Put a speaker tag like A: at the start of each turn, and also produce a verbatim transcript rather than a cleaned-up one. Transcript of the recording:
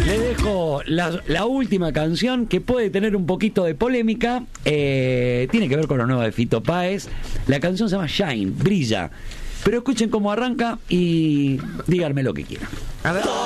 A: Le dejo la, la última canción que puede tener un poquito de polémica. Eh, tiene que ver con lo nuevo de Fito Páez. La canción se llama Shine, brilla. Pero escuchen cómo arranca y díganme lo que quieran.
B: A ver.